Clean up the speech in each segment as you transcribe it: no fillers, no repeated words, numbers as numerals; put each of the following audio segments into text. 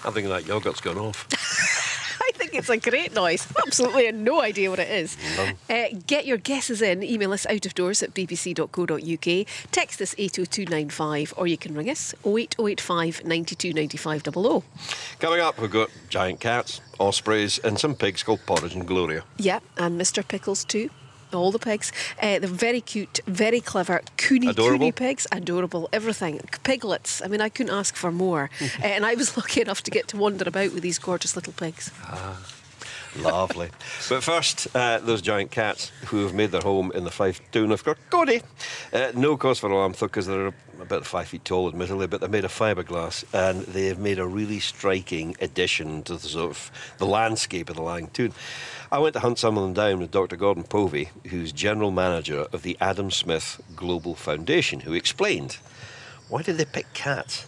I'm thinking that yogurt's gone off. I think it's a great noise. Absolutely no idea what it is. Get your guesses in. Email us outofdoors@bbc.co.uk. Text us 80295, or you can ring us 08085 92 95 00. Coming up, we've got giant cats, ospreys, and some pigs called Porridge and Gloria. Yeah, and Mr. Pickles too. All the pigs. They're very cute, very clever, coony pigs. Adorable, everything. Piglets. I mean, I couldn't ask for more. And I was lucky enough to get to wander about with these gorgeous little pigs. Lovely. But first, those giant cats who have made their home in the Fife town of Kirkcaldy. No cause for alarm, though, because they're about 5 feet tall, admittedly, but they're made of fiberglass, and they've made a really striking addition to the sort of the landscape of the Lang Toon. I went to hunt some of them down with Dr. Gordon Povey, who's general manager of the Adam Smith Global Foundation, who explained, why did they pick cats?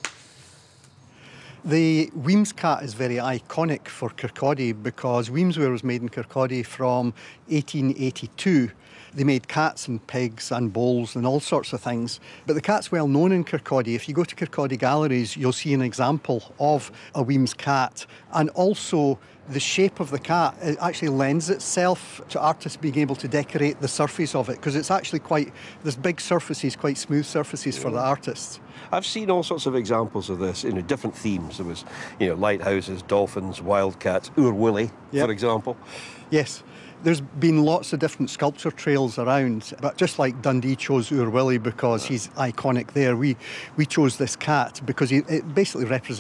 The Weems cat is very iconic for Kirkcaldy because Weemsware was made in Kirkcaldy from 1882. They made cats and pigs and bowls and all sorts of things. But the cat's well known in Kirkcaldy. If you go to Kirkcaldy Galleries, you'll see an example of a Weems cat. And also, the shape of the cat actually lends itself to artists being able to decorate the surface of it, because it's actually there's big surfaces, quite smooth surfaces for the artists. I've seen all sorts of examples of this, different themes. There was, lighthouses, dolphins, wildcats, Oor Willie, for example. Yes. There's been lots of different sculpture trails around, but just like Dundee chose Oor Willie because he's iconic there, we chose this cat because it basically represents